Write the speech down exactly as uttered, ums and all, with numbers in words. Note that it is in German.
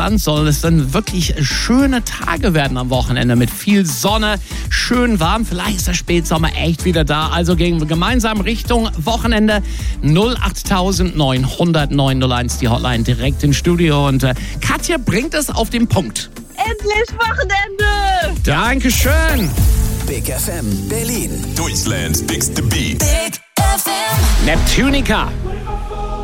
soll es dann wirklich schöne Tage werden am Wochenende mit viel Sonne, schön warm. Vielleicht ist der Spätsommer echt wieder da. Also gehen wir gemeinsam Richtung Wochenende. null acht neun null null neun null eins, die Hotline direkt ins Studio. Und äh, Katja bringt es auf den Punkt. Endlich Wochenende! Dankeschön. Big F M Berlin. Deutschland's biggest beat. Big F M. Neptunica.